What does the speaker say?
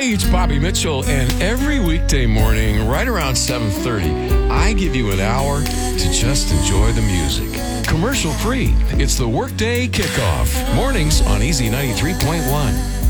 it's Bobby Mitchell, and every weekday morning, right around 7:30, I give you an hour to just enjoy the music. Commercial free. It's the Workday Kickoff. Mornings on Easy 93.1.